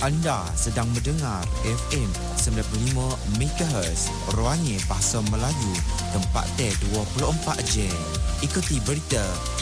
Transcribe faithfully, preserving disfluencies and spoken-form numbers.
Anda sedang mendengar F M sembilan puluh lima megahertz Ruangnya Bahasa Melayu, tempat T dua puluh empat jam. Ikuti berita